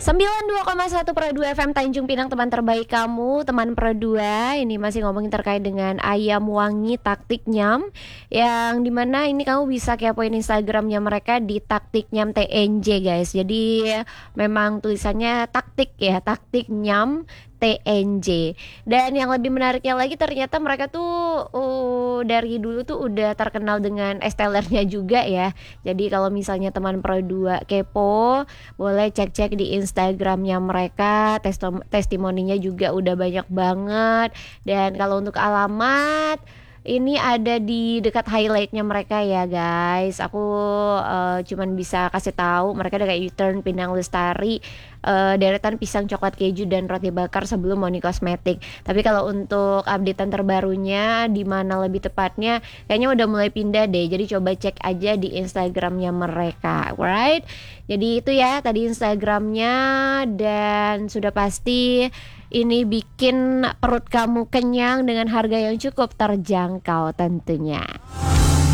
92,1 Pro 2 FM Tanjung Pinang, teman terbaik kamu, teman Pro 2. Ini masih ngomongin terkait dengan ayam wangi taktik nyam, yang dimana ini kamu bisa kepoin Instagramnya mereka di taktik nyam TNJ guys. Jadi memang tulisannya taktik ya, taktik nyam TNJ. Dan yang lebih menariknya lagi, ternyata mereka tuh dari dulu tuh udah terkenal dengan estelernya juga ya. Jadi kalau misalnya teman Pro 2 kepo, boleh cek-cek di Instagramnya mereka. Testimoninya juga udah banyak banget. Dan kalau untuk alamat, ini ada di dekat highlightnya mereka ya guys. Aku cuman bisa kasih tahu mereka ada kayak U-turn Pinang Lestari, deretan pisang coklat keju dan roti bakar sebelum Moni Kosmetik. Tapi kalau untuk updatean terbarunya di mana lebih tepatnya, kayaknya udah mulai pindah deh. Jadi coba cek aja di Instagramnya mereka, alright? Jadi itu ya tadi Instagramnya, dan sudah pasti ini bikin perut kamu kenyang dengan harga yang cukup terjangkau tentunya.